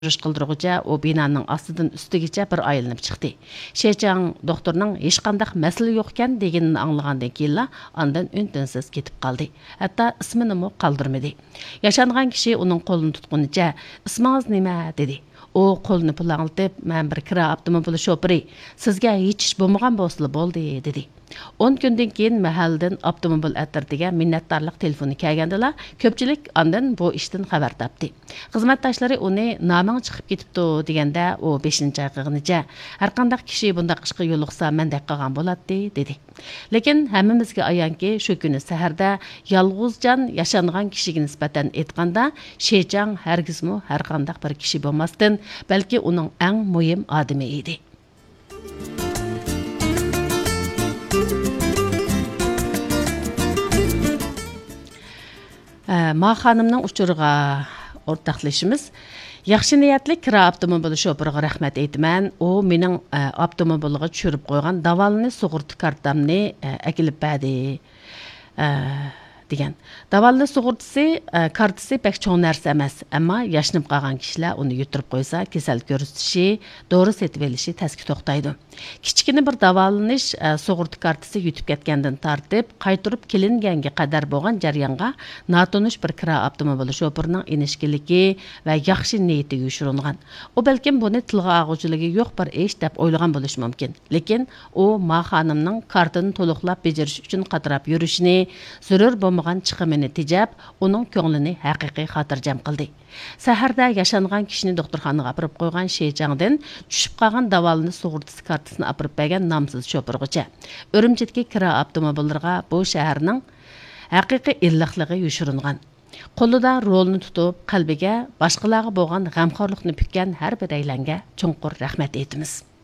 Tekshirish qildirg'ucha u binoning ostidan ustigacha bir aylanib chiqdi. Shechang doktorning hech qanday masala yo'q ekan deganini anglagandan keyin ondan untinsiz ketib qoldi. Hatto ismini mo qoldirmadi. Yashangan kishi uning qo'lini tutqunicha "Ismingiz nima?" dedi. U qo'lini pulanglatib, "Men bir kira avtomobil shofiri. Sizga hech ish bo'lmagan bo'lsa bo'ldi" dedi. 10 kundan keyin mahaldan avtomobil atratiga minnatdorlik telefoni kelgandila, ko'pchilik ondan bu ishdan xabar topdi. Xizmatdoshlari uni noming chiqib ketibdi deganda u 5-chayqig'inicha har qanday kishi bunday ishga yo'liqsa mendek qilgan bo'ladi dedi. Lekin hammamizga ayonki, shu kuni saharda yolg'izjon yashangan kishiga nisbatan aytganda, Shechang hargizmi har qanday bir kishi bo'lmasdan, balki uning eng muhim odami edi. Ma xonimning uchurga o'rtoqlashimiz. Yaxshi niyatli kira avtomobil shofiriga rahmat aytaman. U mening avtomobilga tushirib qo'ygan davolni sug'urta kartamni akilib berdi degan. Davolni sug'urtasi kartasi pek cho'ng narsa emas, ammo yashnib qolgan kishilar uni yutirib qo'ysa, kasal ko'rsatishi, dori setib olishi tasga to'xtaydi. Kichkina bir davolanish sug'urta kartasi yutib ketgandan tortib, qaytirib kelinganga qadar bo'lgan jarayonga notanish bir kira avtomobil shofirining inishkiligi va yaxshi niyatiga yoshirilgan. U balkim buni tilga og'uvchiligi yo'q bir ish deb o'ylagan bo'lishi mumkin. Lekin u ma xonimning kartini to'liqlab bajarish uchun qatirab yurishini, zarur bo'lmagan chiqimini tejab, uning ko'nglini haqiqiy xotirjam qildi. Saharda yashangan kishini doktorxonaga olib qo'ygan Shechangdan tushib qolgan davolni sug'urtasi kartasini olib bergan nomsiz shofirgacha Urumchidagi kira avtomobillarga bu shaharning haqiqiy illiqligi yoshiringan. Qo'lida rolni tutib, qalbiga boshqalarga bo'lgan g'amxo'rlikni pukkan har bir aylanga chunqur rahmat aytamiz.